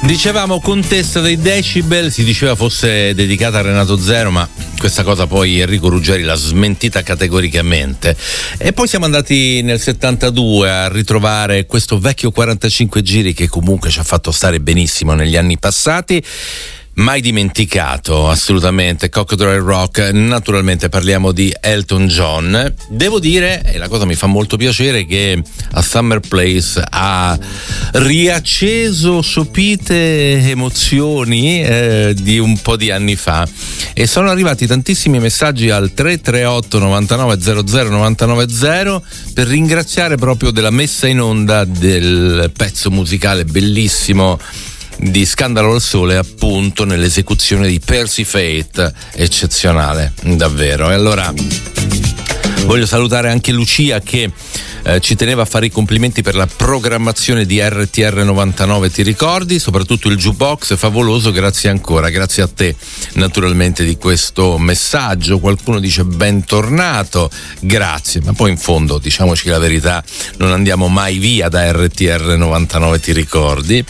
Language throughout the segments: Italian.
Dicevamo Contessa dei Decibel, si diceva fosse dedicata a Renato Zero, ma questa cosa poi Enrico Ruggeri l'ha smentita categoricamente. E poi siamo andati nel 72 a ritrovare questo vecchio 45 giri che comunque ci ha fatto stare benissimo negli anni passati. Mai dimenticato, assolutamente, Cocodrile Rock. Naturalmente parliamo di Elton John. Devo dire, e la cosa mi fa molto piacere, che a Summer Place ha riacceso sopite emozioni di un po' di anni fa, e sono arrivati tantissimi messaggi al 338 99 00 990 per ringraziare proprio della messa in onda del pezzo musicale bellissimo di Scandalo al Sole, appunto nell'esecuzione di Percy Faith, eccezionale davvero. E allora voglio salutare anche Lucia che ci teneva a fare i complimenti per la programmazione di RTR 99, ti ricordi? Soprattutto il jukebox favoloso, grazie ancora, grazie a te naturalmente di questo messaggio. Qualcuno dice bentornato, grazie, ma poi in fondo diciamoci la verità, non andiamo mai via da RTR 99, ti ricordi?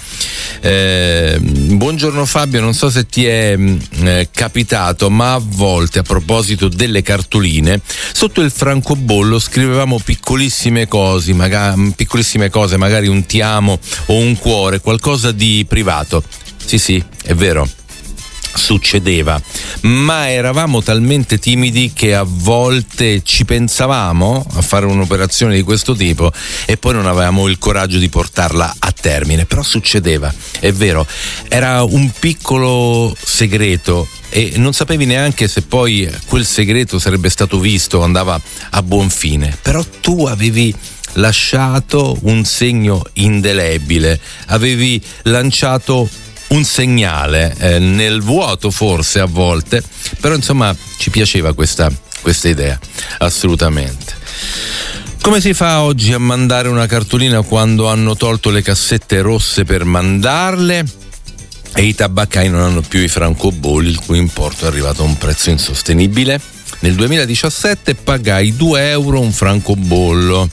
Buongiorno Fabio, non so se ti è capitato, ma a volte a proposito delle cartoline sotto il francobollo scrivevamo piccolissime cose, magari un ti amo o un cuore, qualcosa di privato. Sì, è vero, succedeva, ma eravamo talmente timidi che a volte ci pensavamo a fare un'operazione di questo tipo e poi non avevamo il coraggio di portarla a termine. Però succedeva, è vero, era un piccolo segreto e non sapevi neanche se poi quel segreto sarebbe stato visto o andava a buon fine, però tu avevi lasciato un segno indelebile, avevi lanciato un segnale nel vuoto, forse a volte, però insomma ci piaceva questa idea, assolutamente. Come si fa oggi a mandare una cartolina quando hanno tolto le cassette rosse per mandarle e i tabaccai non hanno più i francobolli, il cui importo è arrivato a un prezzo insostenibile? Nel 2017 pagai 2 euro un francobollo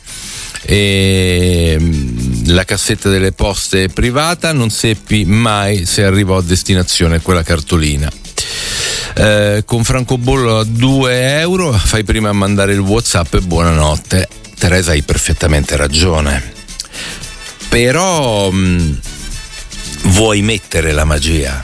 e la cassetta delle poste privata, non seppi mai se arrivò a destinazione quella cartolina. Con francobollo a 2 euro fai prima a mandare il WhatsApp e buonanotte. Teresa, hai perfettamente ragione, però vuoi mettere la magia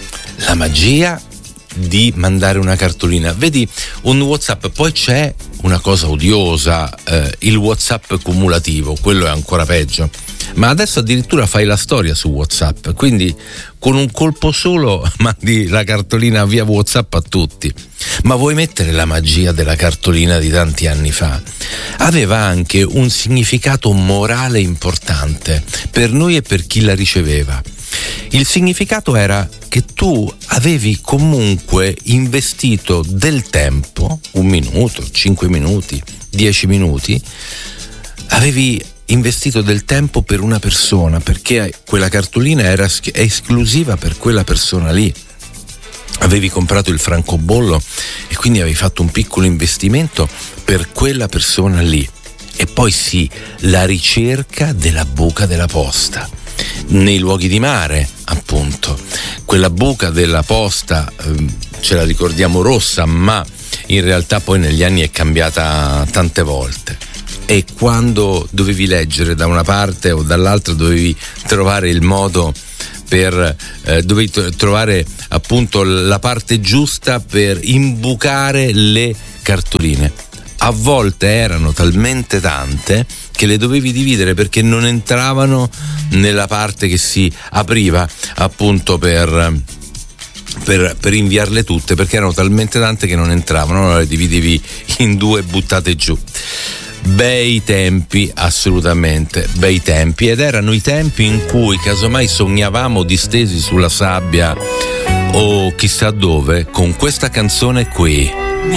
di mandare una cartolina? Vedi, un WhatsApp, poi c'è una cosa odiosa, il WhatsApp cumulativo, quello è ancora peggio, ma adesso addirittura fai la storia su WhatsApp, quindi con un colpo solo mandi la cartolina via WhatsApp a tutti. Ma vuoi mettere la magia della cartolina di tanti anni fa? Aveva anche un significato morale importante per noi e per chi la riceveva. Il significato era che tu avevi comunque investito del tempo, 1 minuto, 5 minuti, 10 minuti, avevi investito del tempo per una persona, perché quella cartolina era esclusiva per quella persona lì. Avevi comprato il francobollo e quindi avevi fatto un piccolo investimento per quella persona lì. E poi sì, la ricerca della buca della posta nei luoghi di mare, appunto. Quella buca della posta ce la ricordiamo rossa, ma in realtà poi negli anni è cambiata tante volte. E quando dovevi leggere da una parte o dall'altra dovevi trovare il modo dovevi trovare appunto la parte giusta per imbucare le cartoline. A volte erano talmente tante che le dovevi dividere perché non entravano nella parte che si apriva appunto per inviarle tutte, perché erano talmente tante che non entravano, allora le dividevi in 2 buttate giù. Bei tempi, assolutamente bei tempi, ed erano i tempi in cui casomai sognavamo distesi sulla sabbia o chissà dove con questa canzone qui.